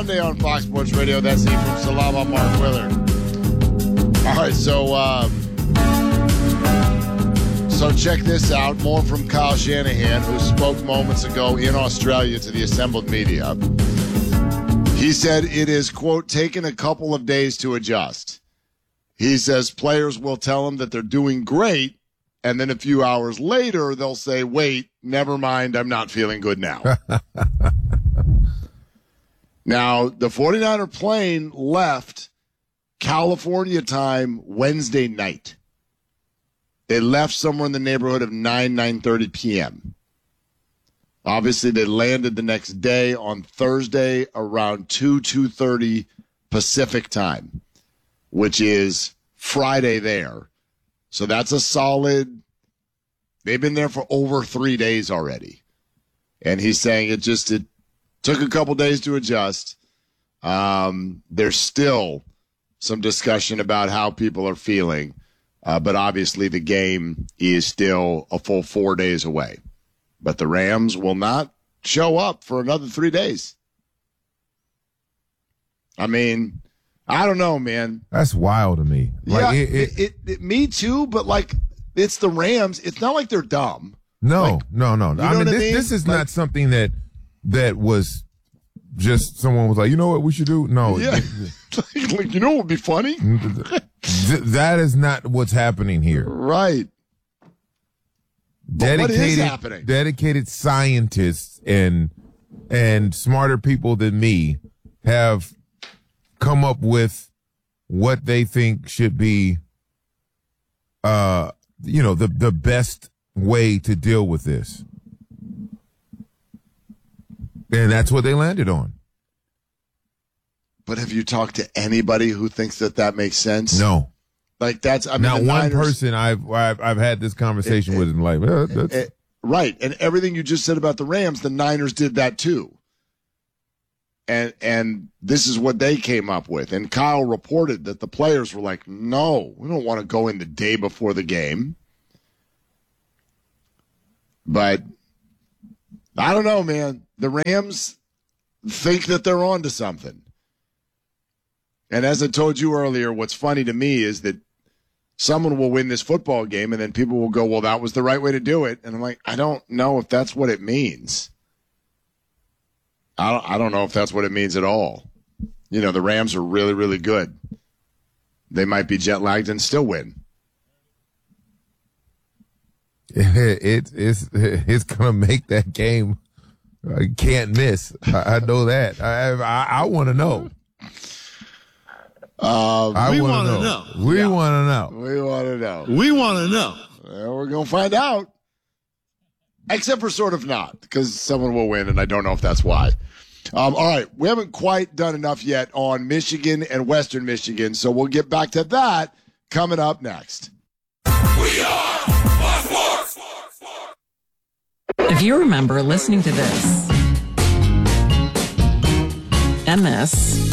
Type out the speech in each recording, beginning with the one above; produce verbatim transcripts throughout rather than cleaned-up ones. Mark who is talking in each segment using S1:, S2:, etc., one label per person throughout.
S1: Sunday on Fox Sports Radio. That's Heat from Salama, Mark Willard. All right, so um, so check this out. More from Kyle Shanahan, who spoke moments ago in Australia to the assembled media. He said it is, quote, taken a couple of days to adjust. He says players will tell him that they're doing great, and then a few hours later, they'll say, wait, never mind, I'm not feeling good now. Now, the 49er plane left California time Wednesday night. They left somewhere in the neighborhood of nine, nine thirty p.m. Obviously, they landed the next day on Thursday around two, two thirty Pacific time, which is Friday there. So that's a solid, they've been there for over three days already. And he's saying it just, it took a couple days to adjust. Um, there's still some discussion about how people are feeling. Uh, but obviously the game is still a full four days away. But the Rams will not show up for another three days. I mean, I don't know, man.
S2: That's wild to me. Like,
S1: yeah,
S2: it,
S1: it,
S2: it,
S1: it, it, me too, but like, it's the Rams. It's not like they're dumb.
S2: No,
S1: like,
S2: no, no. I mean, this, I mean, this is like, not something that that was just someone was like, you know what we should do? No.
S1: Yeah. Like, you know what would be funny?
S2: That is not what's happening here.
S1: Right. But
S2: dedicated,
S1: what is happening?
S2: Dedicated scientists and and smarter people than me have come up with what they think should be, uh, you know, the the best way to deal with this, and that's what they landed on.
S1: But have you talked to anybody who thinks that that makes sense?
S2: No.
S1: Like that's, I mean,
S2: not one
S1: Niners,
S2: person I've, I've I've had this conversation it, with, and like, well, that's...
S1: It, right, and everything you just said about the Rams, the Niners did that too, and and this is what they came up with. And Kyle reported that the players were like, "No, we don't want to go in the day before the game." But I don't know, man. The Rams think that they're onto something. And as I told you earlier, what's funny to me is that someone will win this football game and then people will go, well, that was the right way to do it. And I'm like, I don't know if that's what it means. I don't, I don't know if that's what it means at all. You know, the Rams are really, really good. They might be jet lagged and still win.
S2: It, it's it's going to make that game. I can't miss. I, I know that. I I, I want to know.
S1: Um,
S2: I
S3: we
S2: want to know. know. We yeah. want to know.
S1: We want to know.
S3: We want to know.
S1: Well, we're going to find out. Except for sort of not, because someone will win, and I don't know if that's why. Um, all right, we haven't quite done enough yet on Michigan and Western Michigan, so we'll get back to that coming up next.
S4: We are Fox Sports.
S5: If you remember listening to this and this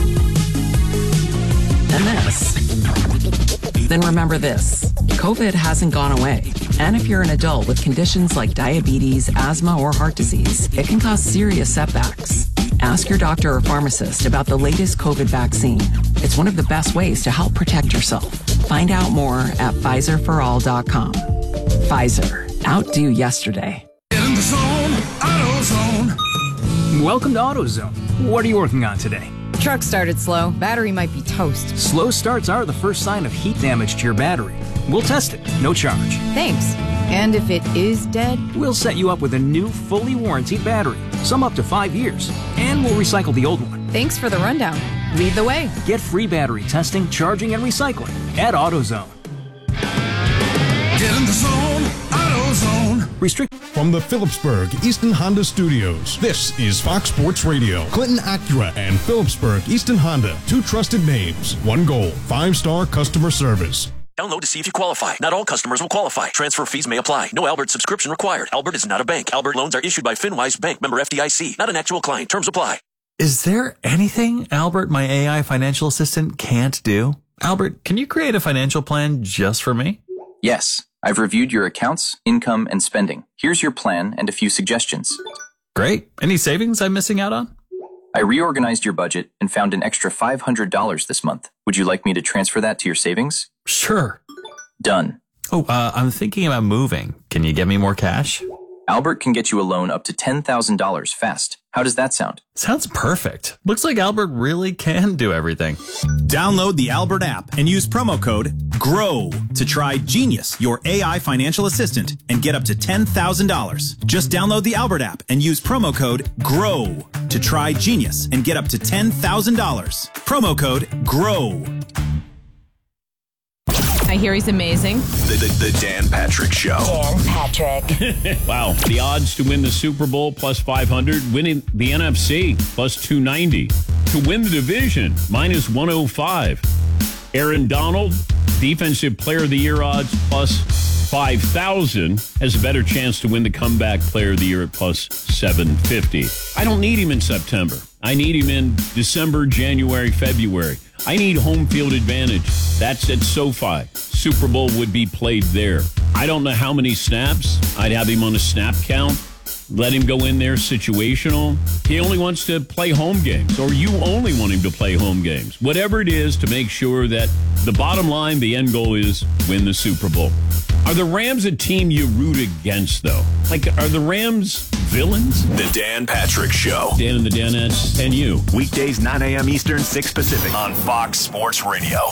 S5: and this, then remember this. COVID hasn't gone away. And if you're an adult with conditions like diabetes, asthma, or heart disease, it can cause serious setbacks. Ask your doctor or pharmacist about the latest COVID vaccine. It's one of the best ways to help protect yourself. Find out more at Pfizer for all dot com. Pfizer. Outdo yesterday.
S4: Get in the zone, AutoZone.
S6: Welcome to AutoZone. What are you working on today?
S7: Truck started slow. Battery might be toast.
S6: Slow starts are the first sign of heat damage to your battery. We'll test it. No charge.
S7: Thanks. And if it is dead?
S6: We'll set you up with a new, fully warranted battery. Some up to five years. And we'll recycle the old one.
S7: Thanks for the rundown. Lead the way.
S6: Get free battery testing, charging, and recycling at AutoZone.
S4: Get in the zone, AutoZone.
S6: Restrict.
S8: From the Phillipsburg Easton Honda Studios, this is Fox Sports Radio. Clinton Acura and Phillipsburg Easton Honda, two trusted names, one goal, five-star customer service.
S9: Download to see if you qualify. Not all customers will qualify. Transfer fees may apply. No Albert subscription required. Albert is not a bank. Albert loans are issued by FinWise Bank, member F D I C. Not an actual client. Terms apply.
S10: Is there anything Albert, my A I financial assistant, can't do? Albert, can you create a financial plan just for me?
S11: Yes. I've reviewed your accounts, income, and spending. Here's your plan and a few suggestions.
S10: Great. Any savings I'm missing out on?
S11: I reorganized your budget and found an extra five hundred dollars this month. Would you like me to transfer that to your savings?
S10: Sure.
S11: Done.
S10: Oh, uh, I'm thinking about moving. Can you get me more cash?
S11: Albert can get you a loan up to ten thousand dollars fast. How does that sound?
S10: Sounds perfect. Looks like Albert really can do everything.
S3: Download the Albert app and use promo code GROW to try Genius, your A I financial assistant, and get up to ten thousand dollars. Just download the Albert app and use promo code GROW to try Genius and get up to ten thousand dollars. Promo code GROW.
S7: I hear he's amazing.
S4: The, the, the Dan Patrick Show.
S12: Dan Patrick.
S13: Wow. The odds to win the Super Bowl, plus five hundred. Winning the N F C, plus two ninety. To win the division, minus one oh five. Aaron Donald, Defensive Player of the Year odds, plus five thousand. Has a better chance to win the Comeback Player of the Year at plus seven fifty. I don't need him in September. I need him in December, January, February. I need home field advantage. That's at SoFi. Super Bowl would be played there. I don't know how many snaps. I'd have him on a snap count. Let him go in there situational. He only wants to play home games, or you only want him to play home games. Whatever it is to make sure that the bottom line, the end goal is win the Super Bowl. Are the Rams a team you root against, though? Like, are the Rams villains?
S4: The Dan Patrick Show.
S13: Dan and the Danettes and you.
S4: Weekdays, nine a.m. Eastern, six Pacific on Fox Sports Radio.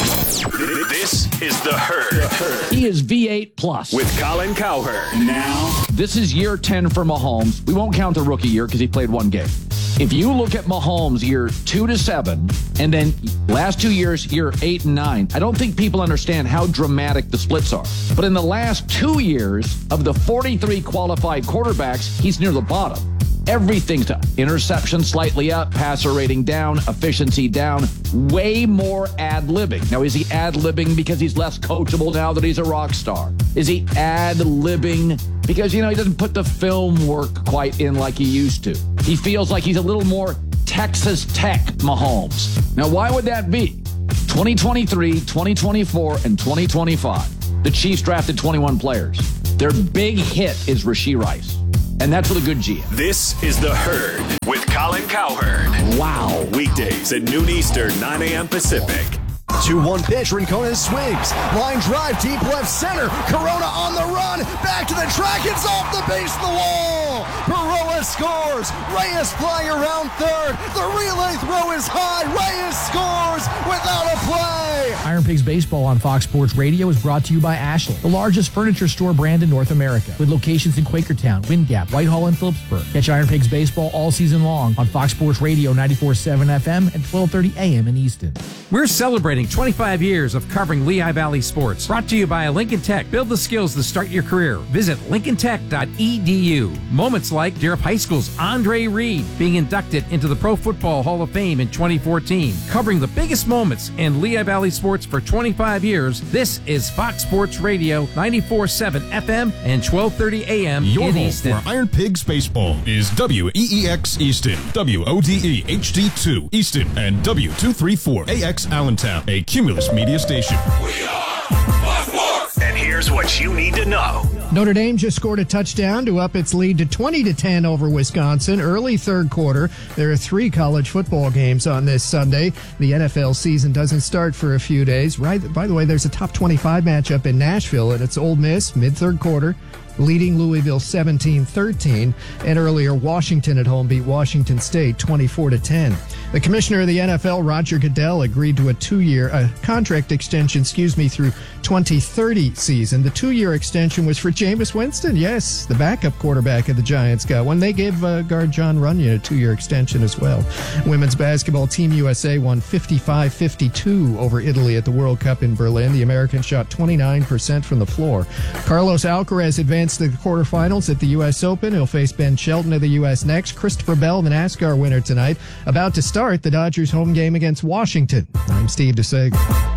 S4: This is The Herd.
S14: He is V eight plus.
S4: With Colin Cowherd.
S14: Now, this is year ten for Mahomes. We won't count the rookie year because he played one game. If you look at Mahomes year two to seven, and then last two years, year eight and nine, I don't think people understand how dramatic the splits are. But in the last two years of the forty-three qualified quarterbacks, he's near the bottom. Everything's up. Interception slightly up, passer rating down, efficiency down, way more ad-libbing. Now, is he ad-libbing because he's less coachable now that he's a rock star? Is he ad-libbing because, you know, he doesn't put the film work quite in like he used to? He feels like he's a little more Texas Tech Mahomes. Now, why would that be? twenty twenty-three, twenty twenty-four, and twenty twenty-five. The Chiefs drafted twenty-one players. Their big hit is Rashee Rice. And that's with a good G M.
S4: This is The Herd with Colin Cowherd.
S14: Wow.
S4: Weekdays at noon Eastern, nine a.m. Pacific.
S15: two one pitch. Rincon swings. Line drive, deep left center. Corona on the run. Back to the track. It's off the base of the wall. Baroa scores. Reyes flying around third. The relay throw is high. Reyes scores without a play.
S16: Iron Pigs Baseball on Fox Sports Radio is brought to you by Ashland, the largest furniture store brand in North America, with locations in Quakertown, Wind Gap, Whitehall, and Phillipsburg. Catch Iron Pigs Baseball all season long on Fox Sports Radio ninety-four point seven F M and twelve thirty A M in Easton.
S17: We're celebrating twenty-five years of covering Lehigh Valley sports. Brought to you by Lincoln Tech. Build the skills to start your career. Visit lincoln tech dot e d u. Moments like Deerp High School's Andre Reed being inducted into the Pro Football Hall of Fame in twenty fourteen. Covering the biggest moments in Lehigh Valley sports for twenty-five years, this is Fox Sports Radio ninety-four point seven F M and twelve thirty A M
S8: Your
S17: in
S8: home
S17: Easton.
S8: for Iron Pigs Baseball is W E E X Easton, W O D E H D two Easton, and W two thirty-four A X Allentown, a Cumulus media station.
S4: We are Fox Sports. And here's what you need to know.
S18: Notre Dame just scored a touchdown to up its lead to twenty to ten over Wisconsin. Early third quarter. There are three college football games on this Sunday. The N F L season doesn't start for a few days. Right. By the way, there's a top twenty-five matchup in Nashville, and it's Ole Miss mid-third quarter, leading Louisville seventeen thirteen, and earlier Washington at home beat Washington State twenty-four to ten. The commissioner of the N F L, Roger Goodell, agreed to a two-year uh, contract extension, excuse me, through twenty thirty season. The two-year extension was for Jameis Winston. Yes, the backup quarterback of the Giants got one. They gave uh, guard John Runyon a two-year extension as well. Women's basketball Team U S A won fifty-five fifty-two over Italy at the World Cup in Berlin. The Americans shot twenty-nine percent from the floor. Carlos Alcaraz advanced to the quarterfinals at the U S Open. He'll face Ben Shelton of the U S next. Christopher Bell, the NASCAR winner tonight, about to start the Dodgers home game against Washington. I'm Steve DeSeg.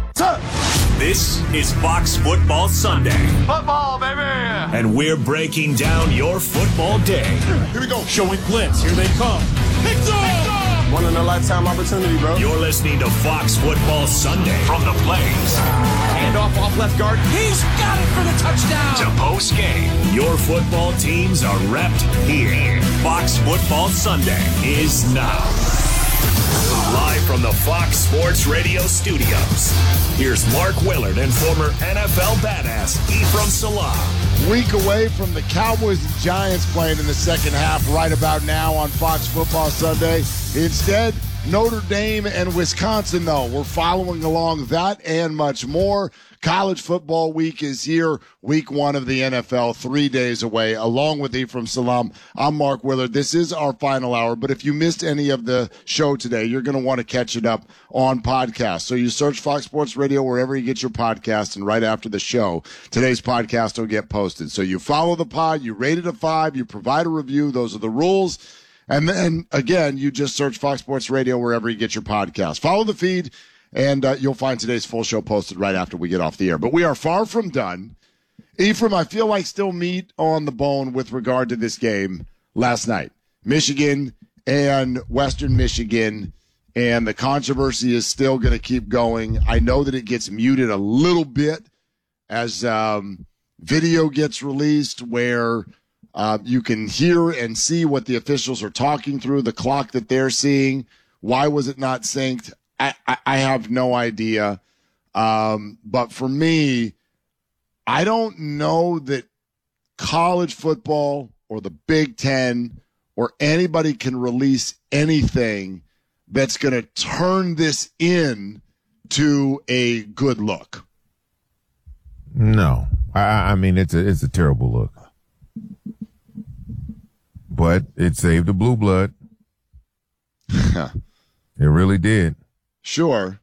S4: This is Fox Football Sunday. Football, baby! And we're breaking down your football day.
S19: Here we go. Showing blitz. Here they come. Picked off! One in a lifetime opportunity, bro.
S4: You're listening to Fox Football Sunday from the Plains.
S19: Hand off off left guard. He's got it for the touchdown.
S4: To post game. Your football teams are repped here. Fox Football Sunday is now. Live from the Fox Sports Radio studios, here's Mark Willard and former N F L badass Ephraim Salaam.
S1: Week away from the Cowboys and Giants playing in the second half right about now on Fox Football Sunday. Instead, Notre Dame and Wisconsin, though. We're following along that and much more. College football week is here. Week one of the N F L, three days away. Along with Ephraim Salaam, I'm Mark Willard. This is our final hour, but if you missed any of the show today, you're going to want to catch it up on podcast. So you search Fox Sports Radio wherever you get your podcast, and right after the show, today's podcast will get posted. So you follow the pod, you rate it a five, you provide a review. Those are the rules. And then, again, you just search Fox Sports Radio wherever you get your podcast. Follow the feed, and uh, you'll find today's full show posted right after we get off the air. But we are far from done. Ephraim, I feel like still meat on the bone with regard to this game last night. Michigan and Western Michigan, and the controversy is still going to keep going. I know that it gets muted a little bit as um, video gets released where uh, you can hear and see what the officials are talking through, the clock that they're seeing. Why was it not synced? I, I, I have no idea. Um, but for me, I don't know that college football or the Big Ten or anybody can release anything that's going to turn this in to a good look.
S2: No, I, I mean, it's a, it's a terrible look, but it saved the blue blood. It really did.
S1: Sure.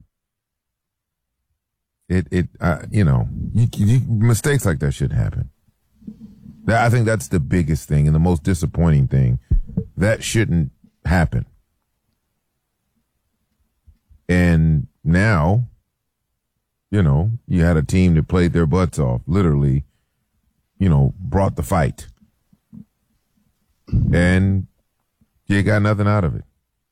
S2: It, it, uh, you know, you, you, mistakes like that shouldn't happen. That, I think that's the biggest thing and the most disappointing thing. That shouldn't happen. And now, you know, you had a team that played their butts off, literally, you know, brought the fight. And you got nothing out of it.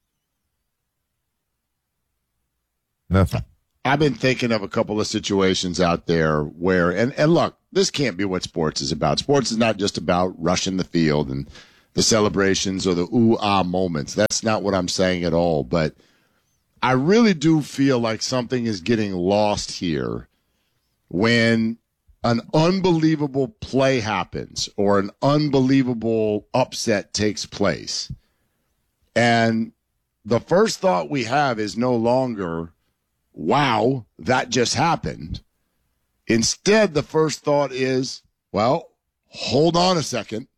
S2: Nothing.
S1: I've been thinking of a couple of situations out there where, and, and look, this can't be what sports is about. Sports is not just about rushing the field and the celebrations or the ooh-ah moments. That's not what I'm saying at all. But I really do feel like something is getting lost here when an unbelievable play happens or an unbelievable upset takes place. And the first thought we have is no longer, wow, that just happened. Instead, the first thought is, well, hold on a second.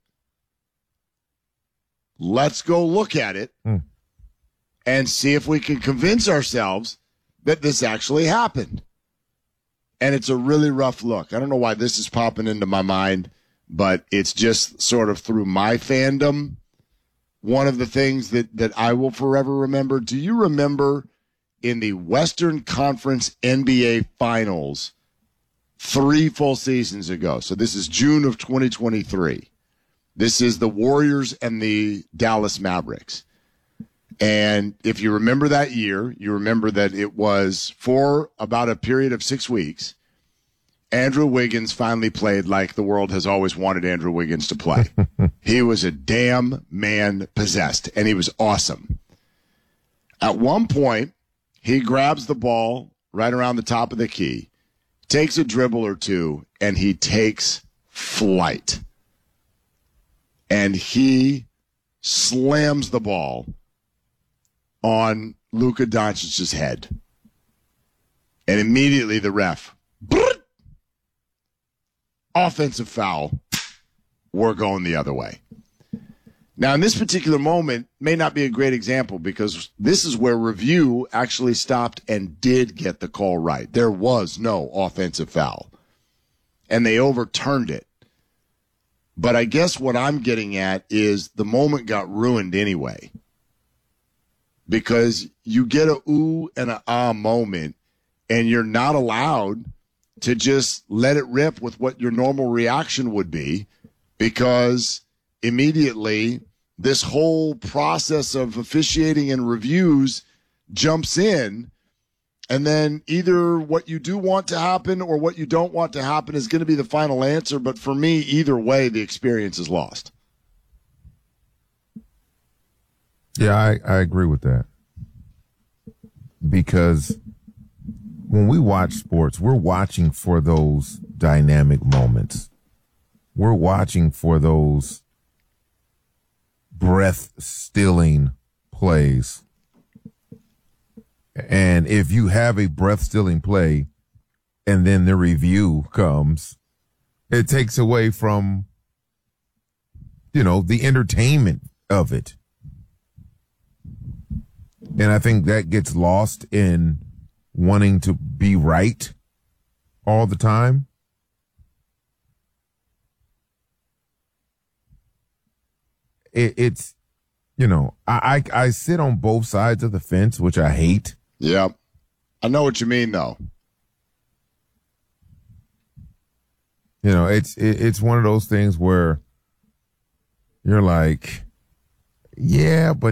S1: Let's go look at it mm. and see if we can convince ourselves that this actually happened. And it's a really rough look. I don't know why this is popping into my mind, but it's just sort of through my fandom. One of the things that, that I will forever remember. Do you remember in the Western Conference N B A Finals three full seasons ago? So this is June of twenty twenty-three. This is the Warriors and the Dallas Mavericks. And if you remember that year, you remember that it was for about a period of six weeks. Andrew Wiggins finally played like the world has always wanted Andrew Wiggins to play. He was a damn man possessed, and he was awesome. At one point, he grabs the ball right around the top of the key, takes a dribble or two, and he takes flight. And he slams the ball on Luka Doncic's head. And immediately the ref, offensive foul, we're going the other way. Now, in this particular moment, may not be a great example because this is where review actually stopped and did get the call right. There was no offensive foul, and they overturned it. But I guess what I'm getting at is the moment got ruined anyway because you get a ooh and a ah moment, and you're not allowed to just let it rip with what your normal reaction would be because immediately this whole process of officiating and reviews jumps in, and then either what you do want to happen or what you don't want to happen is going to be the final answer. But for me, either way, the experience is lost.
S2: Yeah, I, I agree with that. because when we watch sports, we're watching for those dynamic moments. We're watching for those breath-stealing plays. And if you have a breath-stealing play and then the review comes, it takes away from, you know, the entertainment of it. And I think that gets lost in wanting to be right all the time. It, it's, you know, I, I I sit on both sides of the fence, which I hate.
S1: Yep. I know what you mean, though.
S2: You know, it's it, it's one of those things where you're like, yeah, but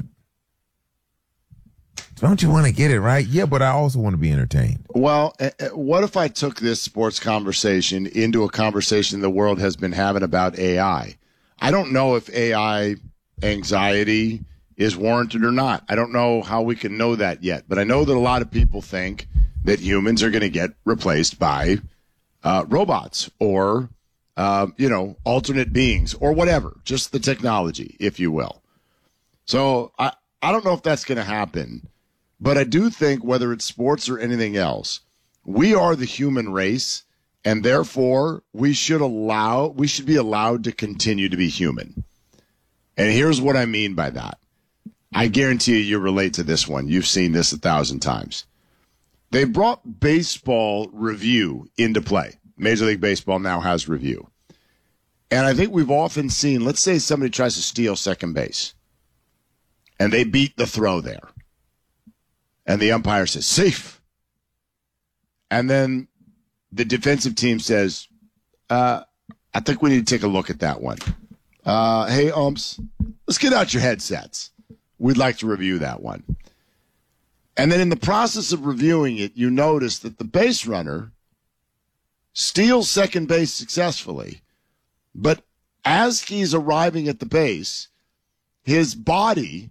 S2: don't you want to get it right? Yeah, but I also want to be entertained.
S1: Well, uh, what if I took this sports conversation into a conversation the world has been having about A I? I don't know if A I anxiety is warranted or not. I don't know how we can know that yet, but I know that a lot of people think that humans are going to get replaced by uh, robots or, uh, you know, alternate beings or whatever, just the technology, if you will. So I, I don't know if that's going to happen, but I do think whether it's sports or anything else, we are the human race, and therefore we should allow, we should be allowed to continue to be human. And here's what I mean by that. I guarantee you you relate to this one. You've seen this a thousand times. They brought baseball review into play. Major League Baseball now has review. And I think we've often seen, let's say somebody tries to steal second base, and they beat the throw there. And the umpire says, safe. And then the defensive team says, uh, I think we need to take a look at that one. Uh, hey, umps, let's get out your headsets. We'd like to review that one. And then in the process of reviewing it, you notice that the base runner steals second base successfully. But as he's arriving at the base, his body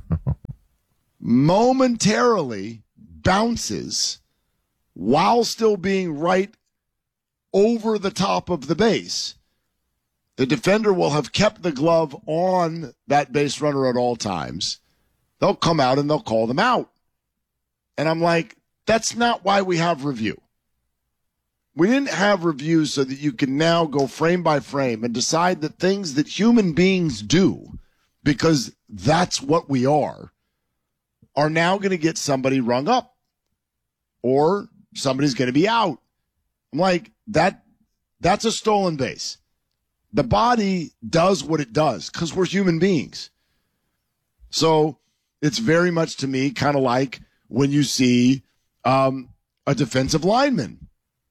S1: momentarily bounces while still being right over the top of the base. The defender will have kept the glove on that base runner at all times. They'll come out and they'll call them out. And I'm like, that's not why we have review. We didn't have review so that you can now go frame by frame and decide that things that human beings do, because that's what we are, are now going to get somebody rung up or somebody's going to be out. I'm like, that that's a stolen base. The body does what it does because we're human beings. So it's very much to me kind of like when you see um, a defensive lineman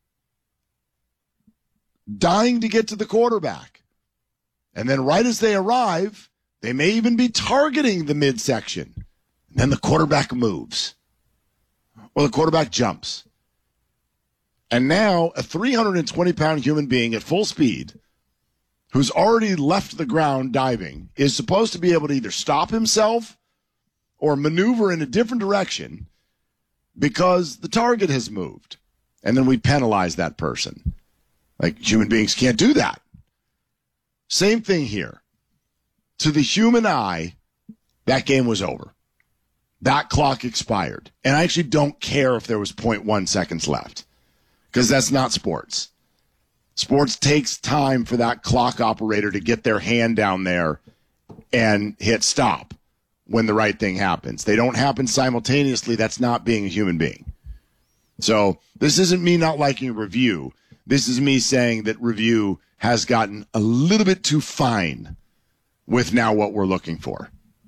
S1: dying to get to the quarterback. And then right as they arrive, they may even be targeting the midsection. And then the quarterback moves. Or the quarterback jumps. And now a three hundred twenty pound human being at full speed who's already left the ground diving is supposed to be able to either stop himself or maneuver in a different direction because the target has moved. And then we penalize that person. Like, human beings can't do that. Same thing here. To the human eye, that game was over. That clock expired. And I actually don't care if there was zero point one seconds left because that's not sports. Sports takes time for that clock operator to get their hand down there and hit stop when the right thing happens. They don't happen simultaneously. That's not being a human being. So this isn't me not liking review. This is me saying that review has gotten a little bit too fine with now what we're looking for.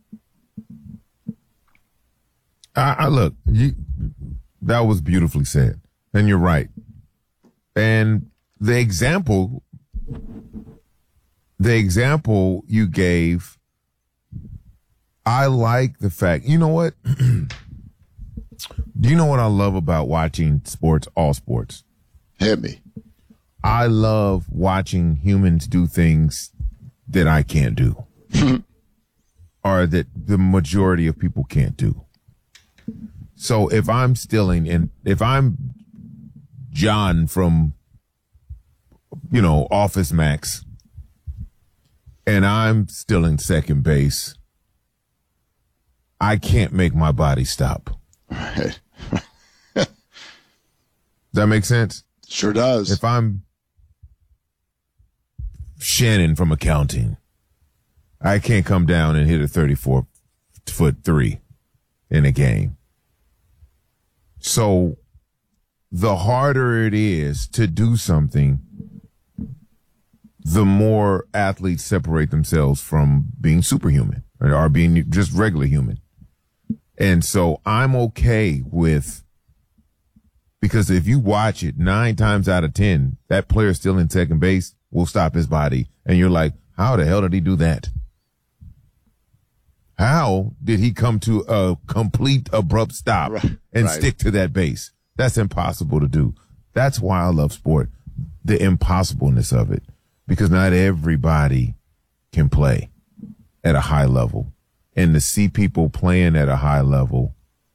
S2: I, I look, you, that was beautifully said, and you're right. And the example, the example you gave, I like the fact, you know what? Do you know what I love about watching sports, all sports?
S1: Hit me.
S2: I love watching humans do things that I can't do or that the majority of people can't do. So if I'm stealing and if I'm John from, you know, Office Max, and I'm still in second base, I can't make my body stop.
S1: Right.
S2: Does that make sense?
S1: Sure does.
S2: If I'm Shannon from accounting, I can't come down and hit a thirty-four foot three in a game. So the harder it is to do something, the more athletes separate themselves from being superhuman or being just regular human. And so I'm okay with, because if you watch it nine times out of ten, that player still in second base will stop his body. And you're like, how the hell did he do that? How did he come to a complete abrupt stop right, and right. stick to that base? That's impossible to do. That's why I love sport, the impossibleness of it, because not everybody can play at a high level. And to see people playing at a high level,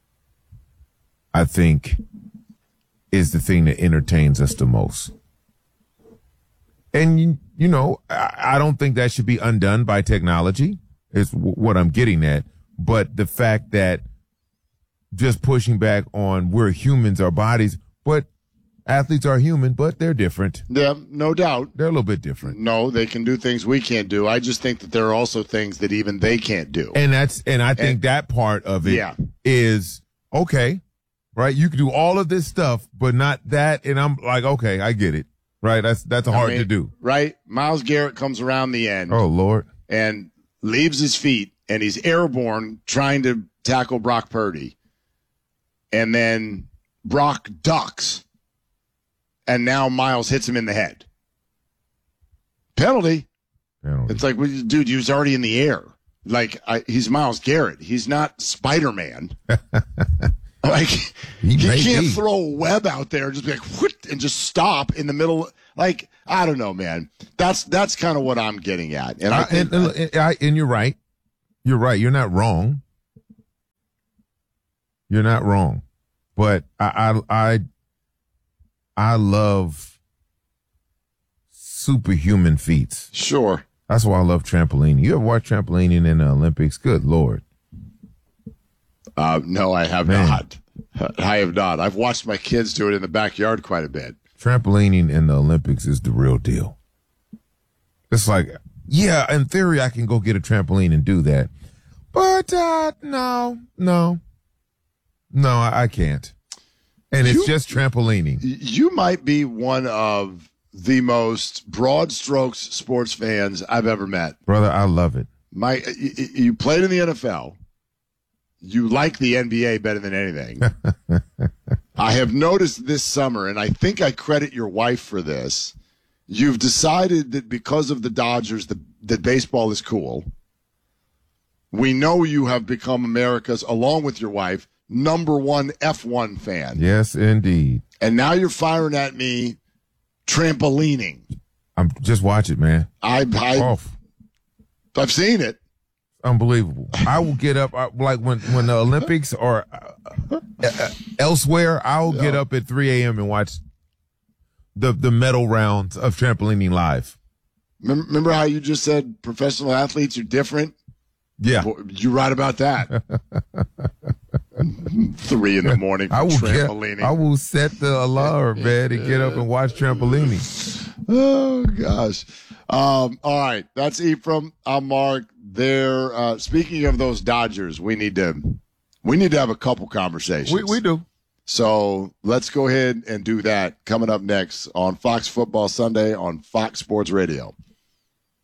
S2: I think, is the thing that entertains us the most. And, you, you know, I, I don't think that should be undone by technology, is w- what I'm getting at. But the fact that just pushing back on we're humans, our bodies, but athletes are human, but they're different.
S1: Yeah, no doubt.
S2: They're a little bit different.
S1: No, they can do things we can't do. I just think that there are also things that even they can't do.
S2: And that's, and I think and, that part of it yeah. is, okay, right? You can do all of this stuff, but not that. And I'm like, okay, I get it. Right? That's, that's hard I mean, to do.
S1: Right? Myles Garrett comes around the end.
S2: Oh, Lord.
S1: And leaves his feet, and he's airborne trying to tackle Brock Purdy. And then Brock ducks. And now Miles hits him in the head. Penalty. Penalty. It's like, well, dude, he was already in the air. Like, I, he's Myles Garrett. He's not Spider-Man. Like, he, he can't be. throw a web out there and just be like, whoop, and just stop in the middle. Like, I don't know, man. That's that's kind of what I'm getting at. And, I,
S2: I, and, and, and, I, and you're right. You're right. You're not wrong. You're not wrong. But I, I, I I love superhuman feats.
S1: Sure.
S2: That's why I love trampolining. You ever watch trampolining in the Olympics? Good Lord.
S1: Uh, no, I have Man. not. I have not. I've watched my kids do it in the backyard quite a bit.
S2: Trampolining in the Olympics is the real deal. It's like, yeah, in theory, I can go get a trampoline and do that. But uh, no, no, no, I, I can't. And it's you, just trampolining.
S1: You might be one of the most broad strokes sports fans I've ever met.
S2: Brother, I love it.
S1: My, you, you played in the N F L. You like the N B A better than anything. I have noticed this summer, and I think I credit your wife for this. You've decided that because of the Dodgers, that, that baseball is cool. We know you have become America's, along with your wife, number one F one fan.
S2: Yes, indeed.
S1: And now you're firing at me trampolining.
S2: I'm just watch it, man.
S1: I, I
S2: Off.
S1: I've seen it.
S2: Unbelievable. I will get up I, like when when the Olympics or uh, uh, elsewhere. I'll yeah. get up at three a.m. and watch the the medal rounds of trampolining live.
S1: Remember how you just said professional athletes are different?
S2: Yeah,
S1: you're right about that. Three in the morning for
S2: I will
S1: trampolining.
S2: Get, I will set the alarm, man, and get up and watch trampolining.
S1: Oh gosh. Um, all right, that's Ephraim. I'm Mark. There. Uh, speaking of those Dodgers, we need to we need to have a couple conversations.
S2: We we do.
S1: So let's go ahead and do that. Coming up next on Fox Football Sunday on Fox Sports Radio.